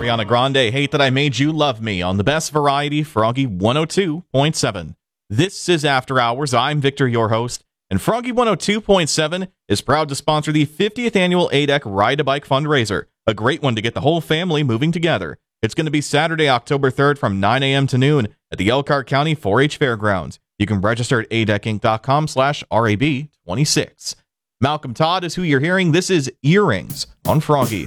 Ariana Grande, Hate That I Made You Love Me on the best variety, Froggy 102.7. This is After Hours. I'm Victor, your host, and Froggy 102.7 is proud to sponsor the 50th annual ADEC Ride a Bike fundraiser, a great one to get the whole family moving together. It's going to be Saturday, October 3rd from 9 a.m. to noon at the Elkhart County 4-H Fairgrounds. You can register at adecinc.com/RAB26. Malcolm Todd is who you're hearing. This is Earrings on Froggy.